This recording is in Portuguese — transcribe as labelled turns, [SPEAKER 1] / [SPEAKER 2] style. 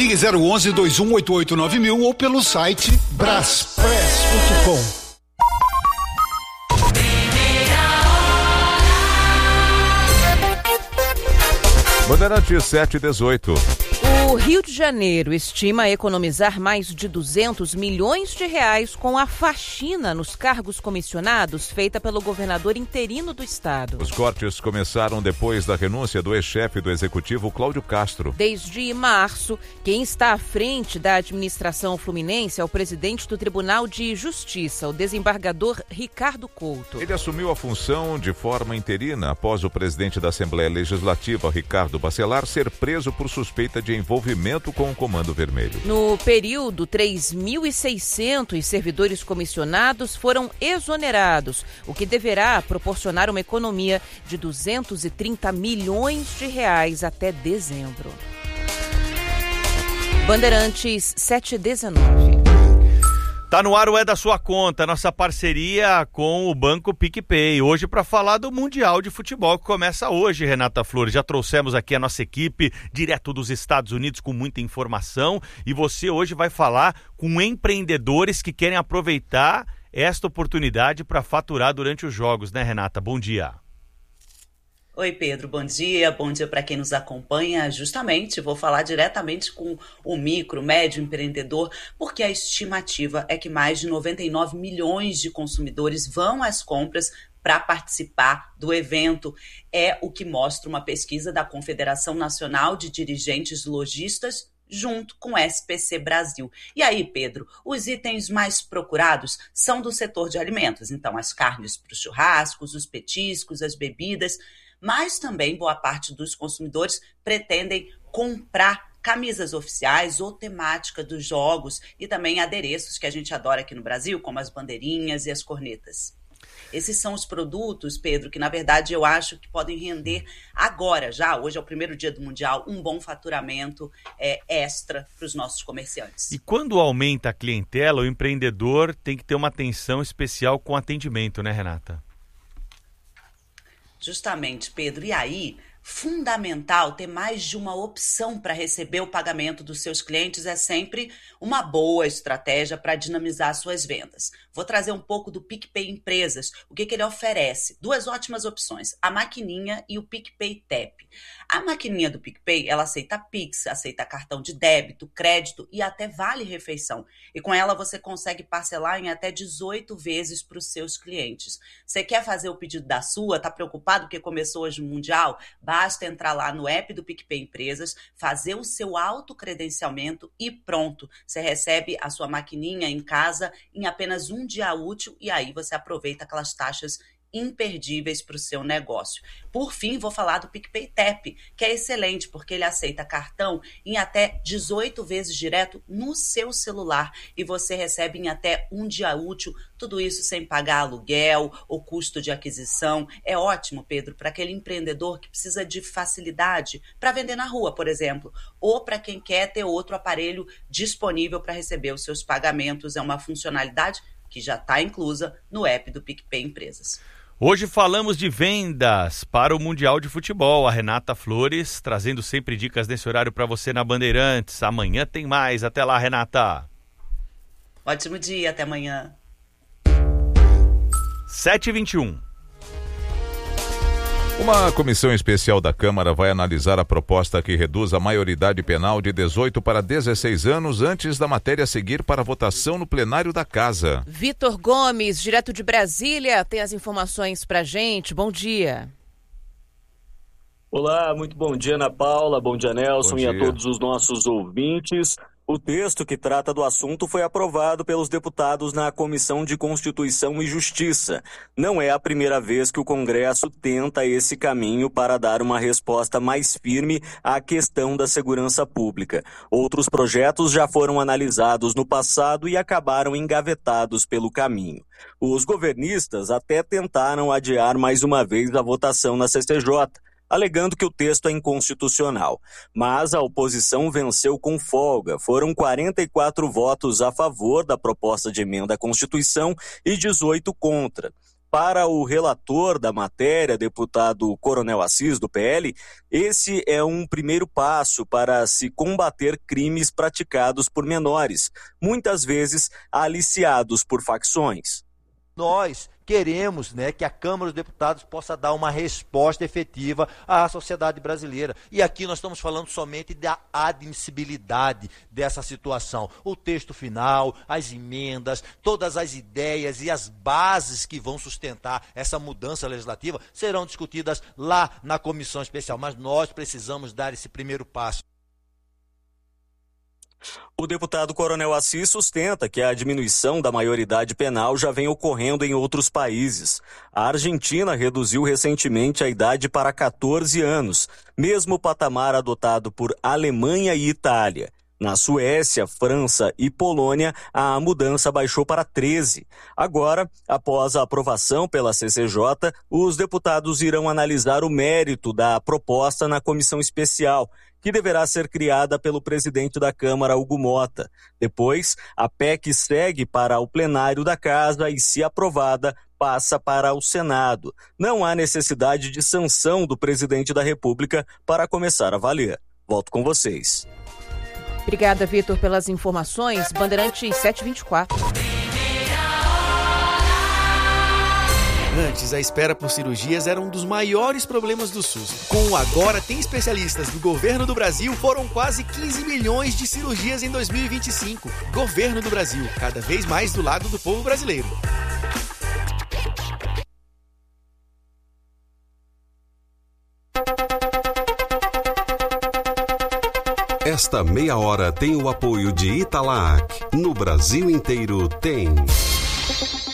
[SPEAKER 1] Ligue 011-2188-9000 ou pelo site braspress.com.
[SPEAKER 2] Bandeirantes 718.
[SPEAKER 3] O Rio de Janeiro estima economizar mais de 200 milhões de reais com a faxina nos cargos comissionados feita pelo governador interino do estado.
[SPEAKER 2] Os cortes começaram depois da renúncia do ex-chefe do executivo, Cláudio Castro.
[SPEAKER 3] Desde março, quem está à frente da administração fluminense é o presidente do Tribunal de Justiça, o desembargador Ricardo Couto.
[SPEAKER 2] Ele assumiu a função de forma interina após o presidente da Assembleia Legislativa, Ricardo Bacelar, ser preso por suspeita de envolvimento com o Comando Vermelho.
[SPEAKER 3] No período, 3.600 servidores comissionados foram exonerados, o que deverá proporcionar uma economia de 230 milhões de reais até dezembro. Bandeirantes 719.
[SPEAKER 4] Tá no ar o É da Sua Conta, nossa parceria com o Banco PicPay. Hoje para falar do Mundial de Futebol que começa hoje, Renata Flores. Já trouxemos aqui a nossa equipe direto dos Estados Unidos com muita informação e você hoje vai falar com empreendedores que querem aproveitar esta oportunidade para faturar durante os jogos, né, Renata? Bom dia.
[SPEAKER 5] Oi, Pedro, bom dia para quem nos acompanha. Justamente, vou falar diretamente com o micro, médio empreendedor, porque a estimativa é que mais de 99 milhões de consumidores vão às compras para participar do evento. É o que mostra uma pesquisa da Confederação Nacional de Dirigentes Lojistas, junto com o SPC Brasil. E aí, Pedro, os itens mais procurados são do setor de alimentos. Então, as carnes para os churrascos, os petiscos, as bebidas, mas também boa parte dos consumidores pretendem comprar camisas oficiais ou temática dos jogos e também adereços que a gente adora aqui no Brasil, como as bandeirinhas e as cornetas. Esses são os produtos, Pedro, que na verdade eu acho que podem render agora, já hoje é o primeiro dia do Mundial, um bom faturamento extra para os nossos comerciantes.
[SPEAKER 4] E quando aumenta a clientela, o empreendedor tem que ter uma atenção especial com atendimento, né, Renata?
[SPEAKER 5] Justamente, Pedro. E aí, fundamental ter mais de uma opção para receber o pagamento dos seus clientes é sempre uma boa estratégia para dinamizar suas vendas. Vou trazer um pouco do PicPay Empresas. O que ele oferece? Duas ótimas opções, a maquininha e o PicPay Tap. A maquininha do PicPay, ela aceita Pix, aceita cartão de débito, crédito e até vale-refeição. E com ela você consegue parcelar em até 18 vezes para os seus clientes. Você quer fazer o pedido da sua? Está preocupado porque começou hoje o Mundial? Basta entrar lá no app do PicPay Empresas, fazer o seu autocredenciamento e pronto. Você recebe a sua maquininha em casa em apenas um dia útil e aí você aproveita aquelas taxas imperdíveis para o seu negócio. Por fim, vou falar do PicPay Tap, que é excelente porque ele aceita cartão em até 18 vezes direto no seu celular e você recebe em até um dia útil, tudo isso sem pagar aluguel ou custo de aquisição. É ótimo, Pedro, para aquele empreendedor que precisa de facilidade para vender na rua, por exemplo, ou para quem quer ter outro aparelho disponível para receber os seus pagamentos. É uma funcionalidade que já está inclusa no app do PicPay Empresas.
[SPEAKER 4] Hoje falamos de vendas para o Mundial de Futebol. A Renata Flores trazendo sempre dicas nesse horário para você na Bandeirantes. Amanhã tem mais. Até lá, Renata.
[SPEAKER 5] Ótimo dia, até amanhã.
[SPEAKER 4] 7h21.
[SPEAKER 2] Uma comissão especial da Câmara vai analisar a proposta que reduz a maioridade penal de 18 para 16 anos antes da matéria seguir para votação no plenário da Casa.
[SPEAKER 3] Vitor Gomes, direto de Brasília, tem as informações pra gente. Bom dia.
[SPEAKER 6] Olá, muito bom dia, Ana Paula, bom dia, Nelson, e a todos os nossos ouvintes. O texto que trata do assunto foi aprovado pelos deputados na Comissão de Constituição e Justiça. Não é a primeira vez que o Congresso tenta esse caminho para dar uma resposta mais firme à questão da segurança pública. Outros projetos já foram analisados no passado e acabaram engavetados pelo caminho. Os governistas até tentaram adiar mais uma vez a votação na CCJ, alegando que o texto é inconstitucional. Mas a oposição venceu com folga. Foram 44 votos a favor da proposta de emenda à Constituição e 18 contra. Para o relator da matéria, deputado Coronel Assis, do PL, esse é um primeiro passo para se combater crimes praticados por menores, muitas vezes aliciados por facções.
[SPEAKER 7] Nós queremos, que a Câmara dos Deputados possa dar uma resposta efetiva à sociedade brasileira. E aqui nós estamos falando somente da admissibilidade dessa situação. O texto final, as emendas, todas as ideias e as bases que vão sustentar essa mudança legislativa serão discutidas lá na comissão especial. Mas nós precisamos dar esse primeiro passo.
[SPEAKER 6] O deputado Coronel Assis sustenta que a diminuição da maioridade penal já vem ocorrendo em outros países. A Argentina reduziu recentemente a idade para 14 anos, mesmo patamar adotado por Alemanha e Itália. Na Suécia, França e Polônia, a mudança baixou para 13. Agora, após a aprovação pela CCJ, os deputados irão analisar o mérito da proposta na comissão especial, que deverá ser criada pelo presidente da Câmara, Hugo Mota. Depois, a PEC segue para o plenário da Casa e, se aprovada, passa para o Senado. Não há necessidade de sanção do presidente da República para começar a valer. Volto com vocês.
[SPEAKER 3] Obrigada, Vitor, pelas informações. Bandeirantes 724.
[SPEAKER 8] Antes, a espera por cirurgias era um dos maiores problemas do SUS. Com o Agora Tem Especialistas do Governo do Brasil, foram quase 15 milhões de cirurgias em 2025. Governo do Brasil, cada vez mais do lado do povo brasileiro.
[SPEAKER 9] Esta meia hora tem o apoio de Italac. No Brasil inteiro tem.